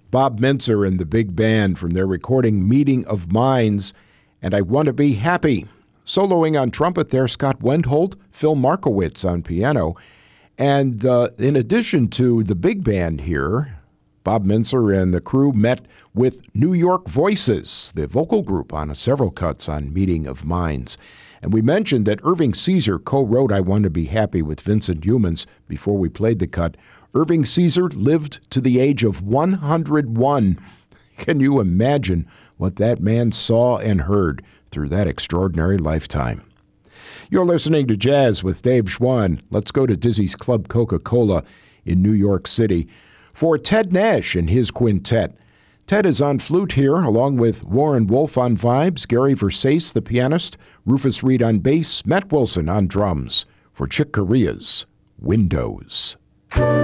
Bob Mintzer and the big band from their recording Meeting of Minds and I Want to Be Happy. Soloing on trumpet there, Scott Wendholt, Phil Markowitz on piano. And in addition to the big band here, Bob Mintzer and the crew met with New York Voices, the vocal group, on several cuts on Meeting of Minds. And we mentioned that Irving Caesar co-wrote I Want to Be Happy with Vincent Youmans before we played the cut. Irving Caesar lived to the age of 101. Can you imagine what that man saw and heard through that extraordinary lifetime? You're listening to Jazz with Dave Schwann. Let's go to Dizzy's Club Coca-Cola in New York City for Ted Nash and his quintet. Ted is on flute here, along with Warren Wolf on vibes, Gary Versace, the pianist, Rufus Reed on bass, Matt Wilson on drums for Chick Corea's Windows.